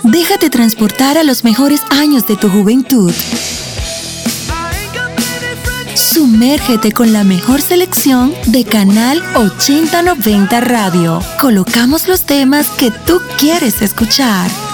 Déjate transportar a los mejores años de tu juventud. Sumérgete con la mejor selección de Canal 8090 Radio. Colocamos los temas que tú quieres escuchar.